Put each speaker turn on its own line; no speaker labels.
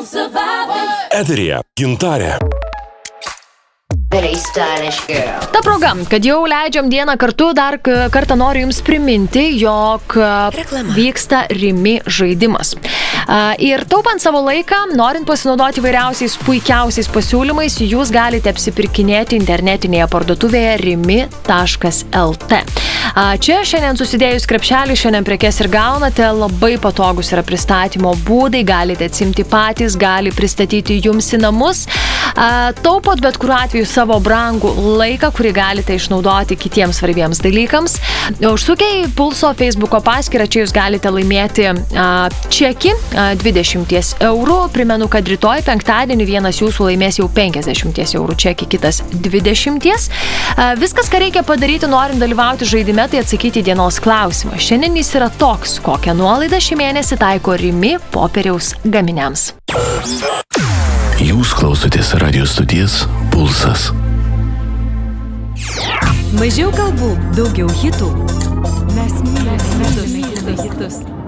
Eteryje Gintarė.
Ta proga, kad jau leidžiam dieną kartu, dar kartą noriu Jums priminti, jog vyksta Rimi žaidimas. Ir taupant savo laiką, norint pasinaudoti vairiausiais puikiausiais pasiūlymais, Jūs galite apsipirkinėti internetinėje parduotuvėje rimi.lt. Čia šiandien susidėjus krepšelį, šiandien prekes ir gaunate, labai patogus yra pristatymo būdai, galite atsimti patys, gali pristatyti Jums į namus. Taupot bet kuriuo atveju savo brangų laiką, kurį galite išnaudoti kitiems svarbiems dalykams. Užsukę į Pulso Facebooko paskyrą, čia Jūs galite laimėti čekį 20 eurų. Primenu, kad rytoj penktadienį vienas Jūsų laimės jau 50 eurų čekį, kitas 20. Viskas, ką reikia padaryti, norint dalyvauti žaidime, tai atsakyti dienos klausimą. Šiandien jis yra toks, kokią nuolaidą šį mėnesį taiko Rimi popieriaus gaminiams.
Jūs klausotės radio stoties Pulsas.
Mažiau kalbų, daugiau hitų. Mes mylime hitus.